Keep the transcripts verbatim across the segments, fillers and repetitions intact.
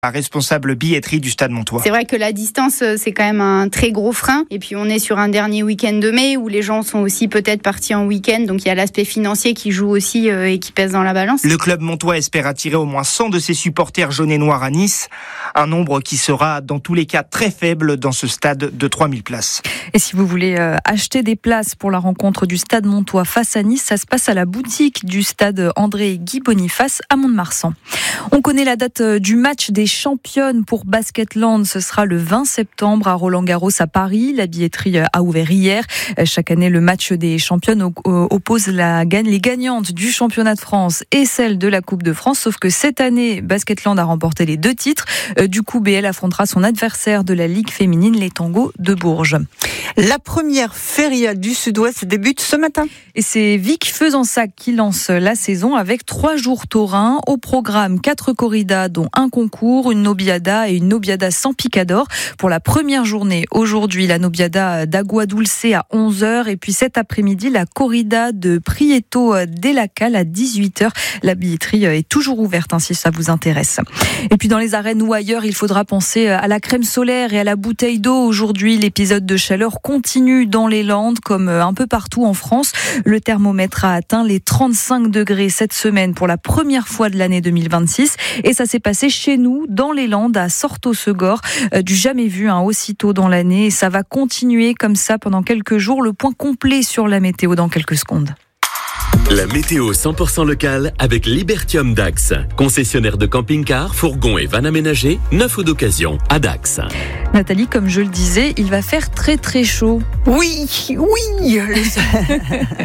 responsable billetterie du Stade Montois. C'est vrai que la distance, c'est quand même un très gros frein. Et puis on est sur un dernier week-end de mai où les gens sont aussi peut-être partis en week-end. Donc il y a l'aspect financier qui joue aussi euh, et qui pèse dans la balance. Le club montois espère attirer au moins cent de ses supporters jaunes et noirs à Nice. Un nombre qui sera dans tous les cas très faible dans ce stade de trois mille places. Et si vous voulez euh, acheter des places pour la rencontre du Stade Montois face à Nice, ça se passe à la boutique du stade André Guy Boniface à Mont-de-Marsan. On connaît la date du match des championnes pour Basketland. Ce sera le vingt septembre à Roland-Garros à Paris. La billetterie a ouvert hier. Chaque année, le match des championnes oppose la, les gagnantes du championnat de France et celle de la Coupe de France. Sauf que cette année, Basketland a remporté les deux titres. Du coup, B L affrontera son adversaire de la Ligue féminine, les Tangos de Bourges. La première feria du Sud-Ouest débute ce matin. Et c'est Vic Fezensac qui lance la saison avec trois jours taurins. Au programme, quatre corridas, dont un concours, une nobiada et une nobiada sans picador. Pour la première journée, aujourd'hui, la nobiada d'Agua Dulce à onze heures. Et puis cet après-midi, la corrida de Prieto d'Elacal à dix-huit heures. La billetterie est toujours ouverte, hein, si ça vous intéresse. Et puis dans les arènes ou ailleurs, il faudra penser à la crème solaire et à la bouteille d'eau. Aujourd'hui, l'épisode de chaleur continue dans les Landes, comme un peu partout en France. Le thermomètre a atteint les trente-cinq degrés cette semaine pour la première fois de l'année deux mille vingt-six. Et ça s'est passé chez nous, dans les Landes, à Sorto-Segor. Euh, du jamais vu, hein, aussitôt dans l'année. Et ça va continuer comme ça pendant quelques jours. Le point complet sur la météo dans quelques secondes. La météo cent pour cent locale avec Libertium Dax. Concessionnaire de camping-cars, fourgons et vannes aménagés, neuf ou d'occasion à Dax. Nathalie, comme je le disais, il va faire très très chaud. Oui, oui, le soleil,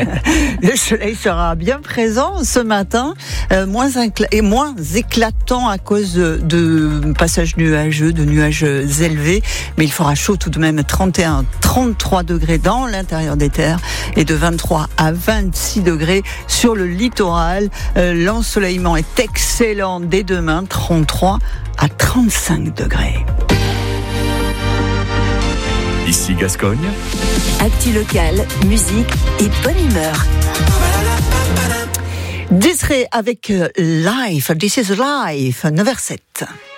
le soleil sera bien présent ce matin, euh, moins incla- et moins éclatant à cause de, de passages nuageux, de nuages élevés, mais il fera chaud tout de même, trente et un à trente-trois degrés dans l'intérieur des terres et de vingt-trois à vingt-six degrés sur le littoral. Euh, l'ensoleillement est excellent dès demain, trente-trois à trente-cinq degrés. Ici Gascogne. Actu locale, musique et bonne humeur. Desiree avec Life, This is Life, neuf heures zéro sept.